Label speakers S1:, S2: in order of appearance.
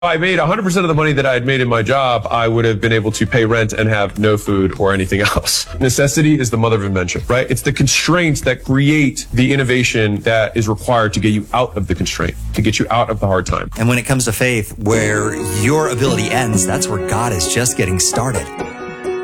S1: I made 100% of the money that I had made in my job, I would have been able to pay rent and have no food or anything else. Necessity is the mother of invention, right? It's the constraints that create the innovation that is required to get you out of the constraint, to get you out of the hard time.
S2: And when it comes to faith, where your ability ends, that's where God is just getting started.